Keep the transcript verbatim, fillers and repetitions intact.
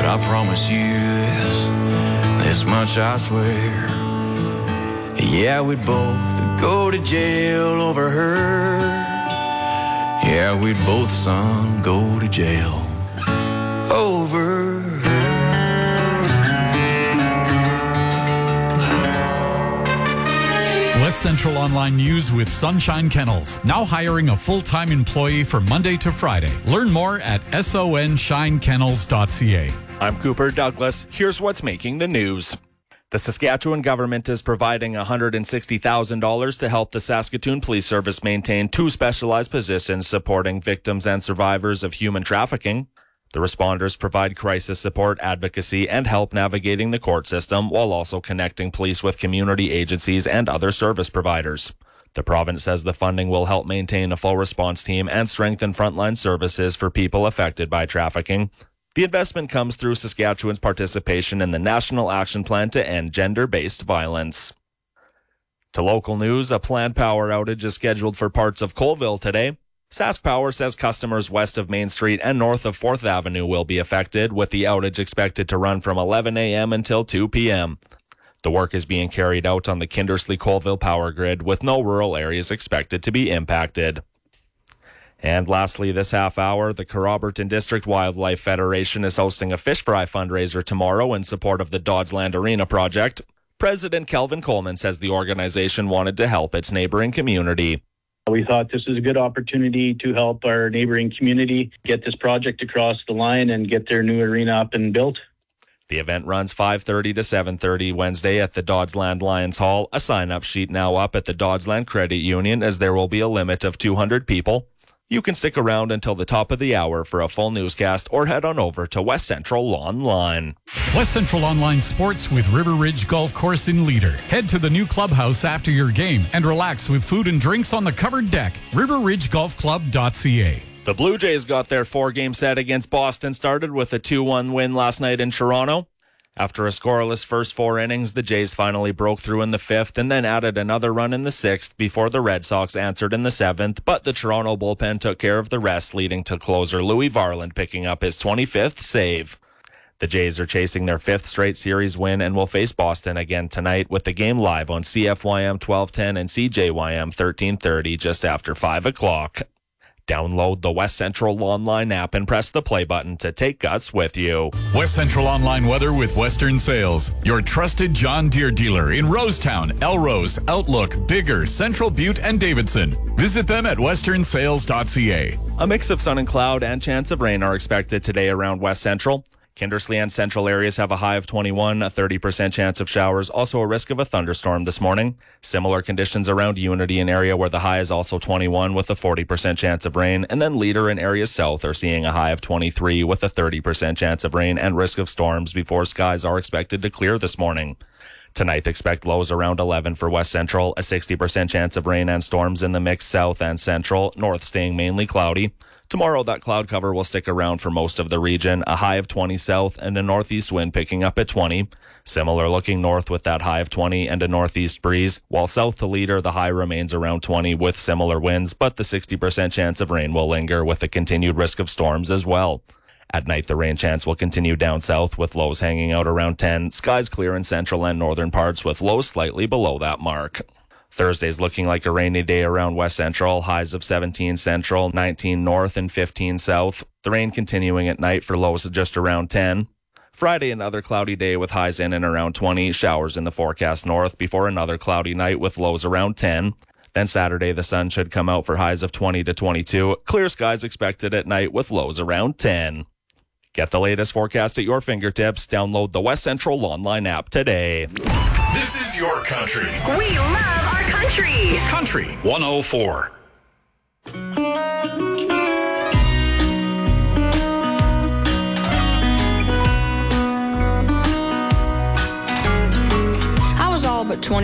I promise you this, this much I swear. Yeah, we'd both go to jail over her. Yeah, we'd both, son, go to jail over her. West Central Online News with Sunshine Kennels. Now hiring a full-time employee for Monday to Friday. Learn more at son shine kennels dot c a. I'm Cooper Douglas. Here's what's making the news. The Saskatchewan government is providing one hundred sixty thousand dollars to help the Saskatoon Police Service maintain two specialized positions supporting victims and survivors of human trafficking. The responders provide crisis support, advocacy, and help navigating the court system while also connecting police with community agencies and other service providers. The province says the funding will help maintain a full response team and strengthen frontline services for people affected by trafficking. The investment comes through Saskatchewan's participation in the National Action Plan to End Gender-Based Violence. To local news, a planned power outage is scheduled for parts of Colville today. Sask Power says customers west of Main Street and north of fourth Avenue will be affected, with the outage expected to run from eleven a.m. until two p.m. The work is being carried out on the Kindersley-Colville power grid, with no rural areas expected to be impacted. And lastly, this half hour, the Carroburton District Wildlife Federation is hosting a fish fry fundraiser tomorrow in support of the Dodsland Arena project. President Kelvin Coleman says the organization wanted to help its neighboring community. We thought this was a good opportunity to help our neighboring community get this project across the line and get their new arena up and built. The event runs five thirty to seven thirty Wednesday at the Dodsland Lions Hall. A sign-up sheet now up at the Dodsland Credit Union, as there will be a limit of two hundred people. You can stick around until the top of the hour for a full newscast or head on over to West Central Online. West Central Online Sports with River Ridge Golf Course in Leader. Head to the new clubhouse after your game and relax with food and drinks on the covered deck. river ridge golf club dot c a. The Blue Jays got their four-game set against Boston started with a two one win last night in Toronto. After a scoreless first four innings, the Jays finally broke through in the fifth and then added another run in the sixth before the Red Sox answered in the seventh, but the Toronto bullpen took care of the rest, leading to closer Louis Varland picking up his twenty-fifth save. The Jays are chasing their fifth straight series win and will face Boston again tonight, with the game live on C F Y M twelve ten and C J Y M thirteen thirty just after five o'clock. Download the West Central Online app and press the play button to take us with you. West Central Online weather with Western Sales, your trusted John Deere dealer in Rosetown, Elrose, Outlook, Bigger, Central Butte, and Davidson. Visit them at western sales dot c a. A mix of sun and cloud and chance of rain are expected today around West Central. Kindersley and central areas have a high of twenty-one, a thirty percent chance of showers, also a risk of a thunderstorm this morning. Similar conditions around Unity, an area where the high is also twenty-one with a forty percent chance of rain, and then Leader and areas south are seeing a high of twenty-three with a thirty percent chance of rain and risk of storms before skies are expected to clear this morning. Tonight, expect lows around eleven for West Central, a sixty percent chance of rain and storms in the mix south and central, north staying mainly cloudy. Tomorrow, that cloud cover will stick around for most of the region, a high of twenty south and a northeast wind picking up at twenty. Similar looking north with that high of twenty and a northeast breeze, while south to Leader, the high remains around twenty with similar winds, but the sixty percent chance of rain will linger with a continued risk of storms as well. At night, the rain chance will continue down south with lows hanging out around ten. Skies clear in central and northern parts with lows slightly below that mark. Thursday's looking like a rainy day around West Central. Highs of seventeen central, nineteen north, and fifteen south. The rain continuing at night for lows of just around ten. Friday, another cloudy day with highs in and around twenty. Showers in the forecast north before another cloudy night with lows around ten. Then Saturday, the sun should come out for highs of twenty to twenty-two. Clear skies expected at night with lows around ten. Get the latest forecast at your fingertips. Download the West Central Online app today. This is your country. We love our country. Country one oh four.